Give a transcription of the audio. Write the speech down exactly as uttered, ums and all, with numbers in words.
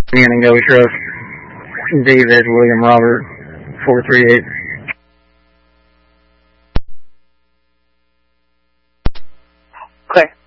and go trust David William Robert four three eight. Okay.